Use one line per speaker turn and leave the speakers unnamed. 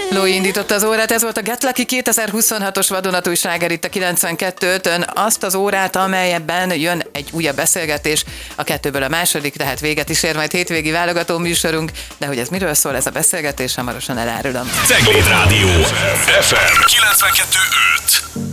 Lói indította az órát, ez volt a Get Lucky 2026-os vadonatúj sláger itt a 92.5-ön, azt az órát, amelyben jön egy újabb beszélgetés, a kettőből a második, tehát véget is ér majd hétvégi válogató műsorunk, de hogy ez miről szól ez a beszélgetés, hamarosan elárulom.
Cegléd Rádió FM 92.5.